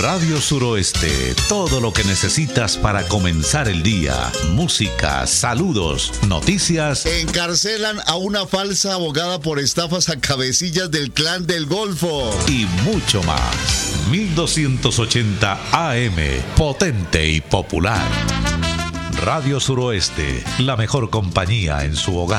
Radio Suroeste, todo lo que necesitas para comenzar el día. Música, saludos, noticias. Encarcelan a una falsa abogada por estafas a cabecillas del Clan del Golfo. Y mucho más. 1280 AM, potente y popular. Radio Suroeste, la mejor compañía en su hogar.